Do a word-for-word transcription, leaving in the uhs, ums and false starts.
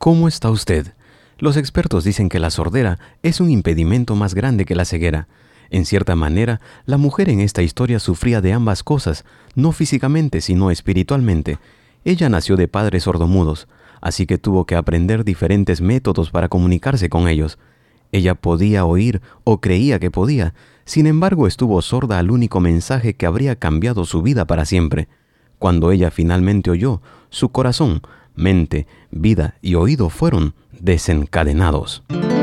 ¿Cómo está usted? Los expertos dicen que la sordera es un impedimento más grande que la ceguera. En cierta manera, la mujer en esta historia sufría de ambas cosas, no físicamente, sino espiritualmente. Ella nació de padres sordomudos, así que tuvo que aprender diferentes métodos para comunicarse con ellos. Ella podía oír, o creía que podía, sin embargo estuvo sorda al único mensaje que habría cambiado su vida para siempre. Cuando ella finalmente oyó, su corazón, mente, vida y oído fueron desencadenados.